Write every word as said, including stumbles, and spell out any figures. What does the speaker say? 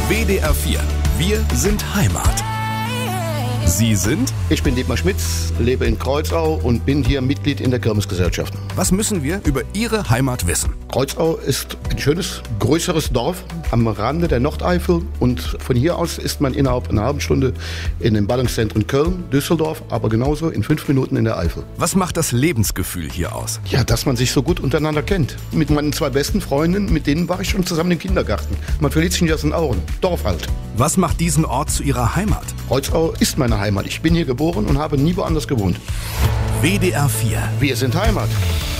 W D R vier. Wir sind Heimat. Sie sind? Ich bin Dietmar Schmitz, lebe in Kreuzau und bin hier Mitglied in der Kirmesgesellschaft. Was müssen wir über Ihre Heimat wissen? Kreuzau ist ein schönes, größeres Dorf am Rande der Nordeifel und von hier aus ist man innerhalb einer halben Stunde in den Ballungszentren Köln, Düsseldorf, aber genauso in fünf Minuten in der Eifel. Was macht das Lebensgefühl hier aus? Ja, dass man sich so gut untereinander kennt. Mit meinen zwei besten Freunden, mit denen war ich schon zusammen im Kindergarten. Man verliert sich nicht aus den Augen. Dorf halt. Was macht diesen Ort zu Ihrer Heimat? Kreuzau ist meine Heimat. Ich bin hier geboren und habe nie woanders gewohnt. W D R vier. Wir sind Heimat.